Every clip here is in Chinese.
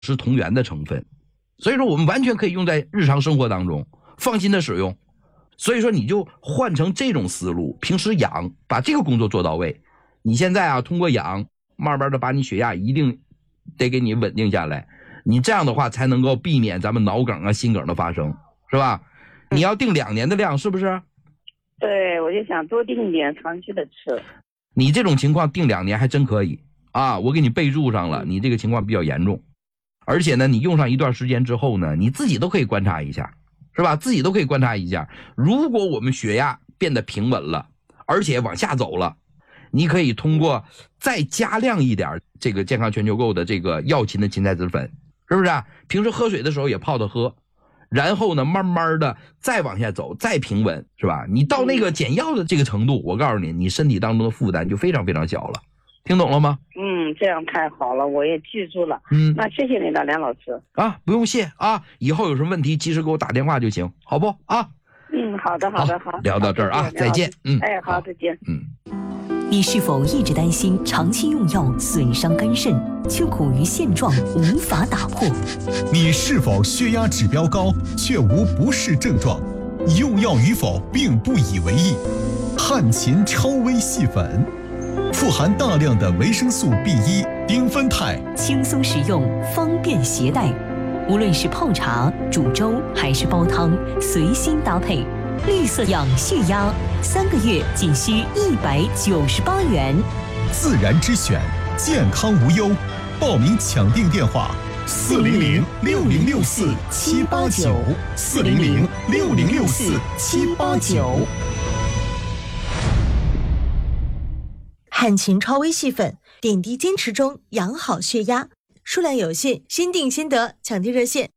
是同源的成分，所以说我们完全可以用在日常生活当中，放心的使用。所以说你就换成这种思路，平时养，把这个工作做到位。你现在啊，通过养，慢慢的把你血压一定得给你稳定下来。你这样的话才能够避免咱们脑梗啊、心梗的发生，是吧？你要定2年的量，是不是？ 对，我就想多定一点，长期的吃。 你这种情况定2年还真可以啊，我给你备注上了，你这个情况比较严重。而且呢，你用上一段时间之后呢，你自己都可以观察一下，是吧？自己都可以观察一下，如果我们血压变得平稳了，而且往下走了，你可以通过再加量一点这个健康全球购的这个药禽的芹菜籽粉，是不是啊？平时喝水的时候也泡着喝，然后呢，慢慢的再往下走，再平稳，是吧？你到那个减药的这个程度，我告诉你，你身体当中的负担就非常非常小了。听懂了吗？ 这样太好了，我也记住了。那谢谢你了，梁老师。 啊，不用谢啊，以后有什么问题及时给我打电话就行，好不啊？ 好的，好的，好。 聊到这儿啊，再见。 好，再见。 你是否一直担心长期用药损伤肝肾，却苦于现状无法打破？ 你是否血压指标高，却无不适症状？用药与否并不以为意。汉秦超微细粉，富含大量的维生素 B1、丁酚肽， 轻松使用，方便携带。无论是泡茶、煮粥还是煲汤，随心搭配。绿色养血压，3个月仅需198元。 自然之选，健康无忧。报名抢订电话：400-6064-789，400-6064-789。 汉秦超微细粉，点滴坚持中，养好血压，数量有限，先订先得，抢订热线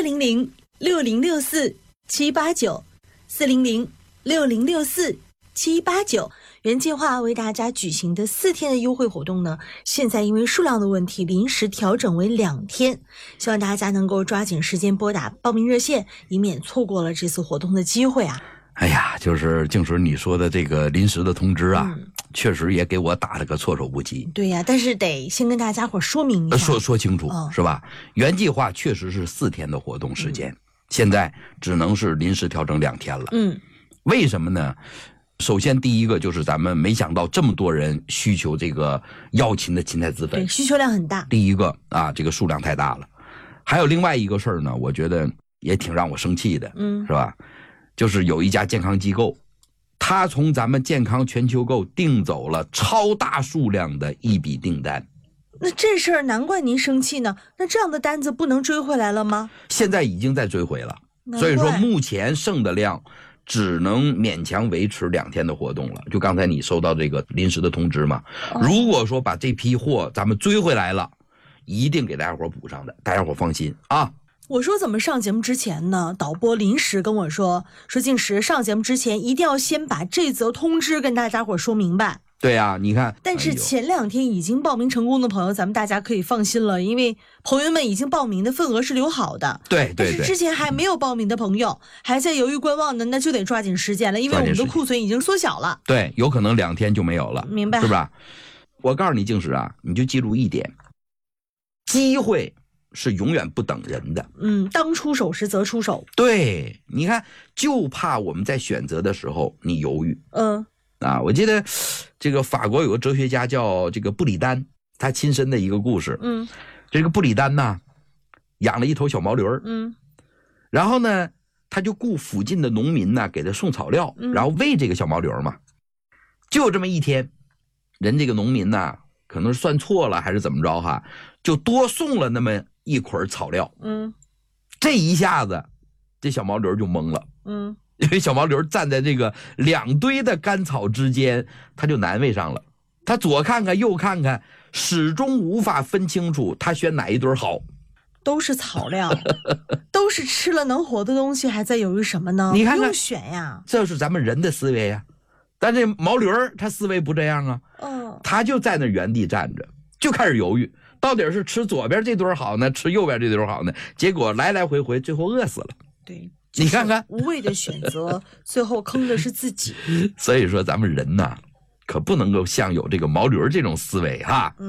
400-6064-789，400-6064-789。原计划为大家举行的4天的优惠活动呢，现在因为数量的问题，临时调整为2天，希望大家能够抓紧时间拨打报名热线，以免错过了这次活动的机会啊。 哎呀，就是静水你说的这个临时的通知啊，确实也给我打了个措手不及。 对呀，但是得先跟大家伙说明一下， 说清楚，是吧？原计划确实是4天的活动时间，现在只能是临时调整2天了。为什么呢？首先第一个就是咱们没想到这么多人需求这个药禽的芹菜籽粉， 对，需求量很大。 第一个啊，这个数量太大了。还有另外一个事儿呢，我觉得也挺让我生气的，是吧？就是有一家健康机构，他从咱们健康全球购订走了超大数量的一笔订单。 那这事儿难怪您生气呢。那这样的单子不能追回来了吗？ 现在已经在追回了，所以说目前剩的量只能勉强维持2天的活动了。就刚才你收到这个临时的通知嘛，如果说把这批货咱们追回来了，一定给大家伙补上的，大家伙放心啊。 我说怎么上节目之前呢？导播临时跟我说静时上节目之前一定要先把这则通知跟大家伙说明白。 对啊，你看， 但是前2天已经报名成功的朋友，咱们大家可以放心了，因为朋友们已经报名的份额是留好的。 对， 但是之前还没有报名的朋友，还在犹豫观望的，那就得抓紧时间了，因为我们的库存已经缩小了。 对，有可能2天就没有了， 明白？ 是吧？我告诉你，静时啊，你就记住一点，机会是永远不等人的。 当出手时则出手。 对，你看，就怕我们在选择的时候你犹豫。我记得这个法国有个哲学家叫这个布里丹，他亲身的一个故事。这个布里丹呢，养了一头小毛驴儿。然后呢，他就雇附近的农民呢给他送草料，然后喂这个小毛驴儿嘛。就这么一天，人这个农民呢，可能是算错了还是怎么着哈，就多送了那么一捆草料。这一下子，这小毛驴就懵了。因为小毛驴站在这个2堆的干草之间，他就难为上了。他左看看右看看，始终无法分清楚他选哪一堆好。 都是草料，都是吃了能活的东西，还在犹豫什么呢？ 你看看， 不用选呀， 这是咱们人的思维呀。但这毛驴他思维不这样啊。他就在那原地站着，就开始犹豫，到底是吃左边这堆好呢，吃右边这堆好呢？结果来来回回，最后饿死了。 对。 你看看无谓的选择，最后坑的是自己。 所以说咱们人呐，可不能够像有这个毛驴这种思维哈。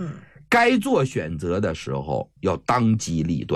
该做选择的时候要当机立断。